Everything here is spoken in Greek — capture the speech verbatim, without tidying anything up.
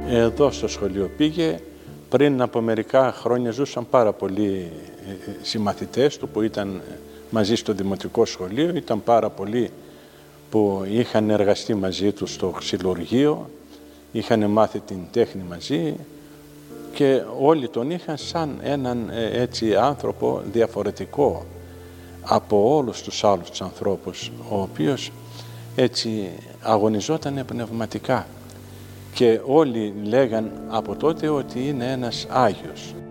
Εδώ στο σχολείο πήγε. Πριν από μερικά χρόνια ζούσαν πάρα πολλοί συμμαθητές του που ήταν μαζί στο δημοτικό σχολείο. Ήταν πάρα πολλοί που είχαν εργαστεί μαζί του στο ξυλουργείο, είχαν μάθει την τέχνη μαζί και όλοι τον είχαν σαν έναν έτσι άνθρωπο διαφορετικό από όλους τους άλλους τους ανθρώπους, ο οποίος έτσι αγωνιζόταν πνευματικά και όλοι λέγαν από τότε ότι είναι ένας Άγιος.